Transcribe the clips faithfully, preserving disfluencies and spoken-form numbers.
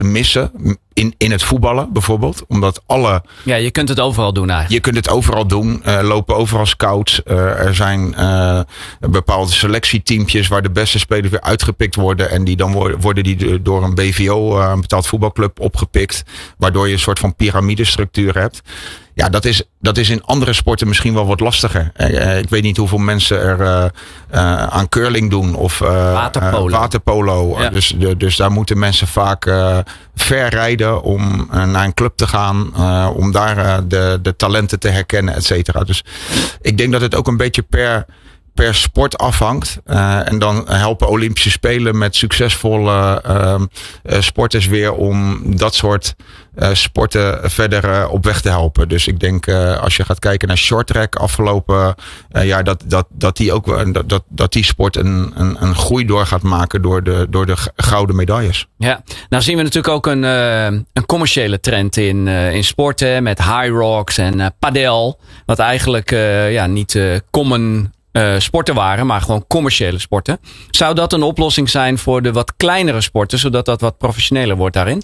missen in, in het voetballen bijvoorbeeld. Omdat alle... Ja, je kunt het overal doen eigenlijk. Je kunt het overal doen. Uh, lopen overal scouts. Uh, er zijn uh, bepaalde selectieteampjes waar de beste spelers weer uitgepikt worden. En die dan worden, worden die door een B V O, uh, een betaald voetbalclub, opgepikt. Waardoor je een soort van piramidestructuur hebt. Ja, dat is, dat is in andere sporten misschien wel wat lastiger. Uh, ik weet niet hoeveel mensen er uh, uh, aan curling doen. Of uh, waterpolo. Uh, waterpolo. Ja. Dus, de, dus daar moeten mensen vaak uh, ver rijden om uh, naar een club te gaan. Uh, om daar uh, de, de talenten te herkennen, et cetera. Dus ik denk dat het ook een beetje per... per sport afhangt. Uh, en dan helpen Olympische Spelen met succesvolle uh, uh, sporters weer om dat soort uh, sporten verder uh, op weg te helpen. Dus ik denk uh, als je gaat kijken naar shorttrack afgelopen uh, jaar, dat, dat, dat die ook dat, dat, dat die sport een, een, een groei door gaat maken door de, door de gouden medailles. Ja, nou zien we natuurlijk ook een, uh, een commerciële trend in, uh, in sporten met high rocks en uh, padel. Wat eigenlijk uh, ja, niet uh, common Uh, sporten waren, maar gewoon commerciële sporten. Zou dat een oplossing zijn voor de wat kleinere sporten, zodat dat wat professioneler wordt daarin?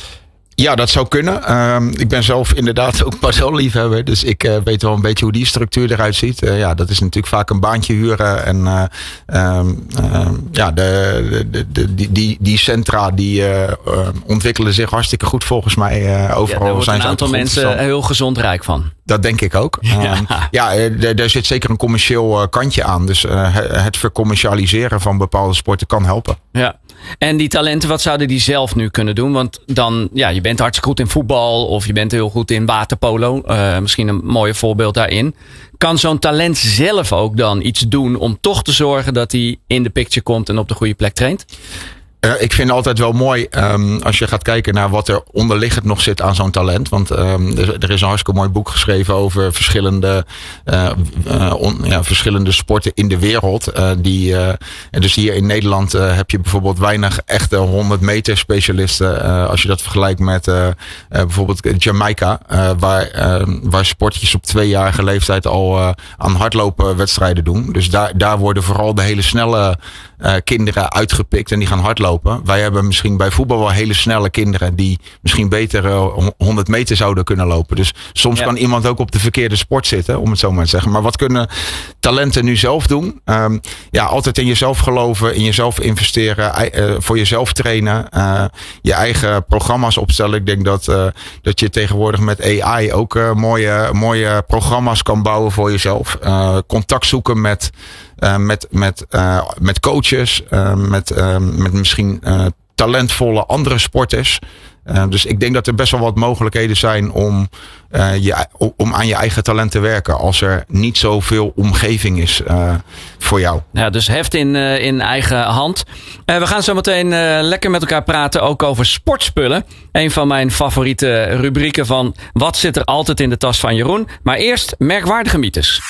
Ja, dat zou kunnen. Um, ik ben zelf inderdaad ook padelliefhebber. Dus ik uh, weet wel een beetje hoe die structuur eruit ziet. Uh, ja, dat is natuurlijk vaak een baantje huren. En uh, um, uh, ja, de, de, de, die, die, die centra die uh, uh, ontwikkelen zich hartstikke goed volgens mij. Uh, overal ja, daar zijn een aantal mensen verstand. heel gezond rijk van. Dat denk ik ook. Ja, um, ja er, er zit zeker een commercieel uh, kantje aan. Dus uh, het vercommercialiseren van bepaalde sporten kan helpen. Ja. En die talenten, wat zouden die zelf nu kunnen doen? Want dan, ja, je bent hartstikke goed in voetbal of je bent heel goed in waterpolo. Uh, misschien een mooi voorbeeld daarin. Kan zo'n talent zelf ook dan iets doen om toch te zorgen dat hij in de picture komt en op de goede plek traint? Uh, ik vind het altijd wel mooi um, als je gaat kijken naar wat er onderliggend nog zit aan zo'n talent. Want um, er, er is een hartstikke mooi boek geschreven over verschillende, uh, uh, on, ja, verschillende sporten in de wereld. Uh, die, uh, en dus hier in Nederland uh, heb je bijvoorbeeld weinig echte honderd meter specialisten. Uh, als je dat vergelijkt met uh, uh, bijvoorbeeld Jamaica. Uh, waar, uh, waar sportjes op tweejarige leeftijd al uh, aan hardloopwedstrijden doen. Dus daar, daar worden vooral de hele snelle uh, kinderen uitgepikt en die gaan hardlopen. Wij hebben misschien bij voetbal wel hele snelle kinderen die misschien beter uh, honderd meter zouden kunnen lopen. Dus soms ja. kan iemand ook op de verkeerde sport zitten, om het zo maar te zeggen. Maar wat kunnen talenten nu zelf doen? Um, ja, altijd in jezelf geloven, in jezelf investeren, uh, voor jezelf trainen, uh, je eigen programma's opstellen. Ik denk dat, uh, dat je tegenwoordig met A I ook uh, mooie, mooie programma's kan bouwen voor jezelf. Uh, contact zoeken met Uh, met, met, uh, met coaches, uh, met, uh, met misschien uh, talentvolle andere sporters. Uh, dus ik denk dat er best wel wat mogelijkheden zijn om, uh, je, om aan je eigen talent te werken. Als er niet zoveel omgeving is uh, voor jou. Ja, dus heft in, uh, in eigen hand. Uh, we gaan zo meteen uh, lekker met elkaar praten ook over sportspullen. Een van mijn favoriete rubrieken van wat zit er altijd in de tas van Jeroen. Maar eerst merkwaardige mythes.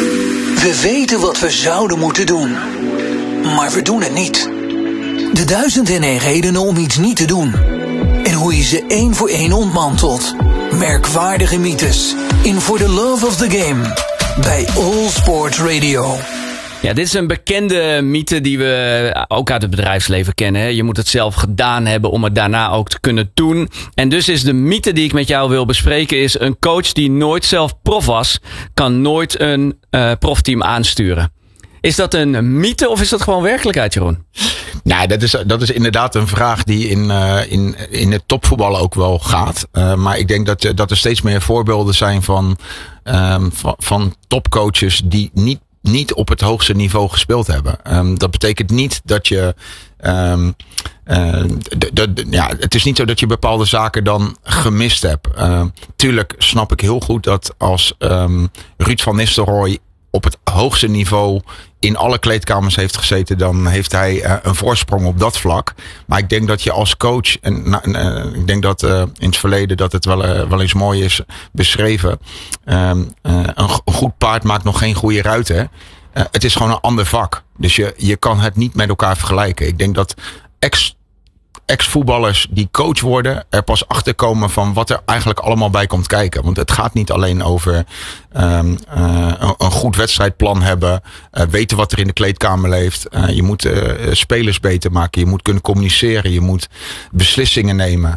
We weten wat we zouden moeten doen, maar we doen het niet. De duizend en één redenen om iets niet te doen. En hoe je ze één voor één ontmantelt. Merkwaardige mythes in For the Love of the Game bij All Sports Radio. Ja, dit is een bekende mythe die we ook uit het bedrijfsleven kennen. Je moet het zelf gedaan hebben om het daarna ook te kunnen doen. En dus is de mythe die ik met jou wil bespreken is: een coach die nooit zelf prof was, kan nooit een uh, profteam aansturen. Is dat een mythe of is dat gewoon werkelijkheid, Jeroen? Nou, dat is, dat is inderdaad een vraag die in, uh, in, in het topvoetballen ook wel gaat. Uh, maar ik denk dat, dat er steeds meer voorbeelden zijn van, um, van, van topcoaches die niet niet op het hoogste niveau gespeeld hebben. Um, dat betekent niet dat je Um, uh, d- d- d- ja, het is niet zo dat je bepaalde zaken dan gemist hebt. Uh, tuurlijk snap ik heel goed dat als um, Ruud van Nistelrooy op het hoogste niveau in alle kleedkamers heeft gezeten, dan heeft hij uh, een voorsprong op dat vlak. Maar ik denk dat je als coach, en uh, ik denk dat uh, in het verleden dat het wel, uh, wel eens mooi is beschreven. Um, uh, een, g- een goed paard maakt nog geen goede ruiter. Uh, het is gewoon een ander vak. Dus je, je kan het niet met elkaar vergelijken. Ik denk dat ex, ex-voetballers die coach worden er pas achter komen van wat er eigenlijk allemaal bij komt kijken. Want het gaat niet alleen over um, uh, een goed wedstrijdplan hebben, uh, weten wat er in de kleedkamer leeft. Uh, je moet uh, spelers beter maken, je moet kunnen communiceren, je moet beslissingen nemen.